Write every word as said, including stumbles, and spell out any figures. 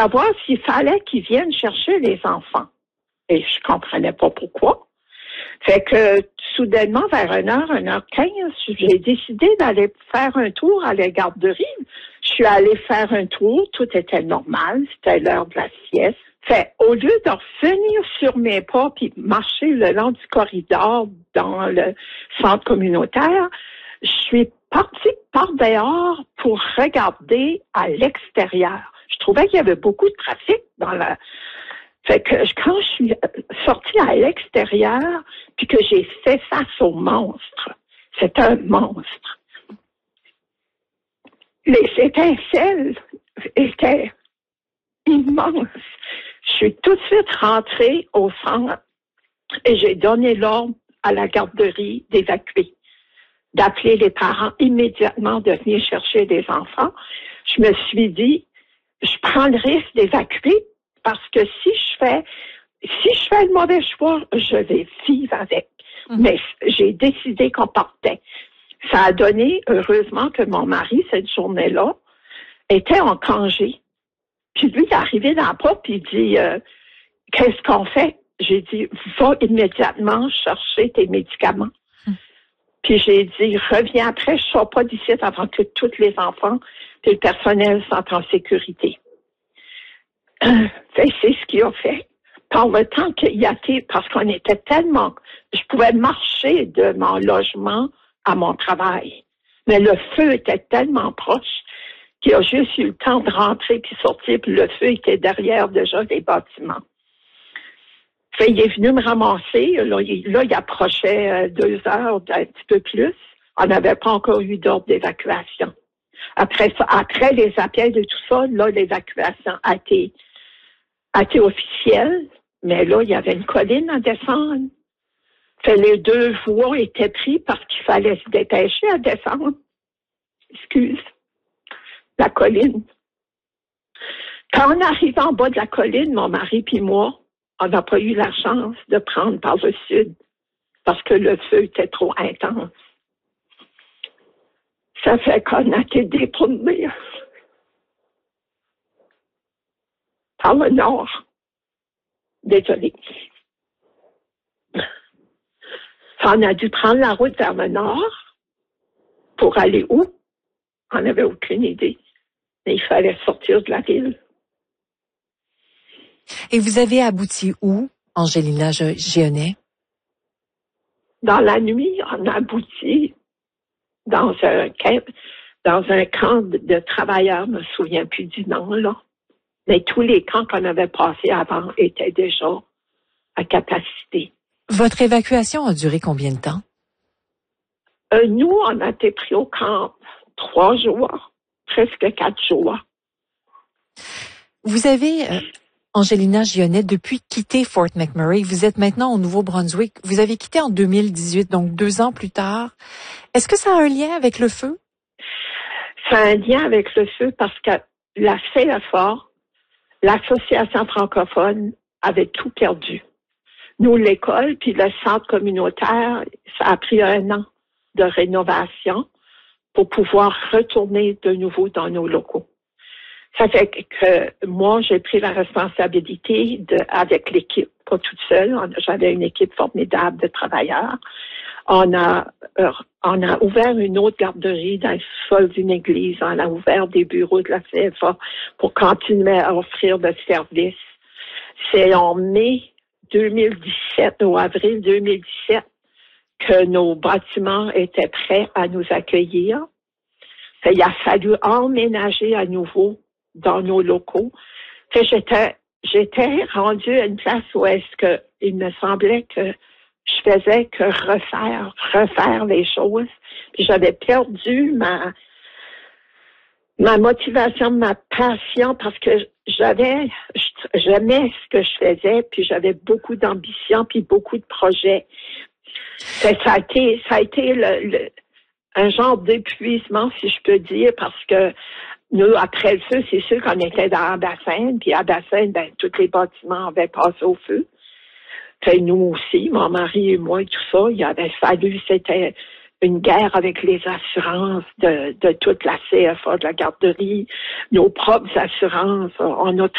savoir s'il fallait qu'ils viennent chercher les enfants. Et je comprenais pas pourquoi. Fait que, soudainement, vers une heure, une heure quinze, j'ai décidé d'aller faire un tour à la garderie. Je suis allée faire un tour, tout était normal, c'était l'heure de la sieste. Fait, au lieu de revenir sur mes pas puis marcher le long du corridor dans le centre communautaire, je suis partie par dehors pour regarder à l'extérieur. Je trouvais qu'il y avait beaucoup de trafic dans la... Fait que quand je suis sortie à l'extérieur puis que j'ai fait face au monstre, c'était un monstre. Les étincelles étaient immenses. Je suis tout de suite rentrée au centre et j'ai donné l'ordre à la garderie d'évacuer, d'appeler les parents immédiatement de venir chercher des enfants. Je me suis dit, je prends le risque d'évacuer parce que si je fais, si je fais le mauvais choix, je vais vivre avec. Mmh. Mais j'ai décidé qu'on partait. Ça a donné, heureusement, que mon mari, cette journée-là, était en congé. Puis lui, il est arrivé dans la porte, puis il dit, euh, qu'est-ce qu'on fait? J'ai dit, va immédiatement chercher tes médicaments. Mmh. Puis j'ai dit, reviens après, je ne sors pas d'ici avant que tous les enfants et le personnel sont en sécurité. C'est ce qu'il a fait. Par le temps qu'il y a été, parce qu'on était tellement... Je pouvais marcher de mon logement à mon travail. Mais le feu était tellement proche qu'il a juste eu le temps de rentrer puis sortir, puis le feu était derrière déjà les bâtiments. Fait, il est venu me ramasser. Là, il, là, il approchait deux heures, un petit peu plus. On n'avait pas encore eu d'ordre d'évacuation. Après ça, après les appels de tout ça, là, l'évacuation a été, a été officielle. Mais là, il y avait une colline à descendre. Fait, les deux voies étaient prises parce qu'il fallait se dépêcher à descendre. Excuse. La colline. Quand on arrive en bas de la colline, mon mari puis moi, on n'a pas eu la chance de prendre par le sud parce que le feu était trop intense. Ça fait qu'on a été détournés par le nord. Désolée. On a dû prendre la route vers le nord pour aller où? On n'avait aucune idée. Mais il fallait sortir de la ville. Et vous avez abouti où, Angelina Gionnet? Dans la nuit, on a abouti dans un camp, dans un camp de travailleurs, je me souviens plus du nom, là. Mais tous les camps qu'on avait passés avant étaient déjà à capacité. Votre évacuation a duré combien de temps? Euh, nous, on a été pris au camp trois jours, presque quatre jours. Vous avez, euh, Angelina Gionnet, depuis quitté Fort McMurray, vous êtes maintenant au Nouveau-Brunswick. Vous avez quitté en deux mille dix-huit, donc deux ans plus tard. Est-ce que ça a un lien avec le feu? Ça a un lien avec le feu parce que la C F A, l'Association francophone, avait tout perdu. Nous, l'école, puis le centre communautaire, ça a pris un an de rénovation pour pouvoir retourner de nouveau dans nos locaux. Ça fait que moi, j'ai pris la responsabilité de, avec l'équipe, pas toute seule. J'avais une équipe formidable de travailleurs. On a, euh, on a ouvert une autre garderie dans le sol d'une église. On a ouvert des bureaux de la C F A pour continuer à offrir le service. C'est en mai deux mille dix-sept, ou avril deux mille dix-sept, que nos bâtiments étaient prêts à nous accueillir. Fait, il a fallu emménager à nouveau dans nos locaux. Fait, j'étais, j'étais rendue à une place où est-ce que il me semblait que je faisais que refaire, refaire les choses. Puis j'avais perdu ma, ma motivation, ma passion parce que j'avais, j'aimais ce que je faisais, puis j'avais beaucoup d'ambition, puis beaucoup de projets. Fait, ça a été, ça a été le, le, un genre d'épuisement, si je peux dire, parce que nous, après le feu, c'est sûr qu'on était dans Abbassane, puis Abbassane, ben, tous les bâtiments avaient passé au feu. Fait, nous aussi, mon mari et moi et tout ça, il avait fallu, c'était une guerre avec les assurances de, de toute la C F A, de la garderie, nos propres assurances. On a